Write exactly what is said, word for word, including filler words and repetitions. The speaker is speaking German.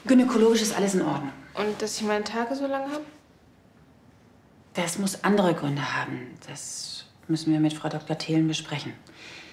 Gynäkologisch ist alles in Ordnung. Und dass ich meine Tage so lange habe? Das muss andere Gründe haben. Das müssen wir mit Frau Doktor Thelen besprechen.